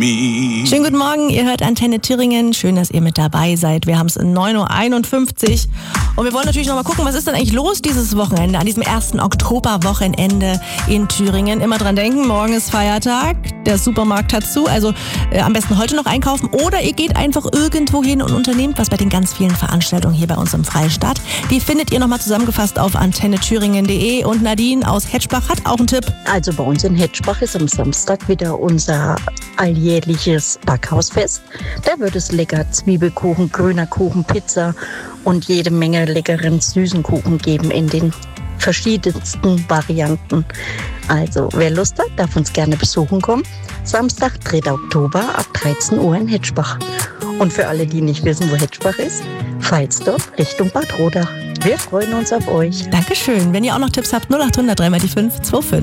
me. Schönen guten Morgen, ihr hört Antenne Thüringen. Schön, dass ihr mit dabei seid. Wir haben es 9:51 Uhr und wir wollen natürlich noch mal gucken, was ist denn eigentlich los dieses Wochenende, an diesem 1. Oktoberwochenende in Thüringen. Immer dran denken, morgen ist Feiertag, der Supermarkt hat zu, also am besten heute noch einkaufen oder ihr geht einfach irgendwo hin und unternehmt was bei den ganz vielen Veranstaltungen hier bei uns im Freistaat. Die findet ihr nochmal zusammengefasst auf antennethüringen.de und Nadine aus Hetschbach hat auch einen Tipp. Also bei uns in Hetschbach ist am Samstag wieder unser alljährliches Backhausfest. Da wird es lecker Zwiebelkuchen, grüner Kuchen, Pizza und jede Menge leckeren süßen Kuchen geben in den verschiedensten Varianten. Also wer Lust hat, darf uns gerne besuchen kommen. Samstag, 3. Oktober ab 13 Uhr in Hetschbach. Und für alle, die nicht wissen, wo Hetschbach ist, Veitsdorf Richtung Bad Rodach. Wir freuen uns auf euch. Dankeschön. Wenn ihr auch noch Tipps habt, 0800 3x5 25.